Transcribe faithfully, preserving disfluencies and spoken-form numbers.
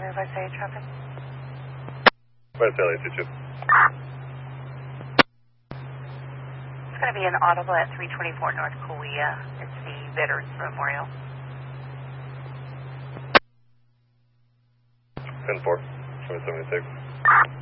clear by say traffic. Where's L A two two? It's going to be an audible at three twenty-four North Kauai. It's the Veterans Memorial. ten four, twenty seventy-six.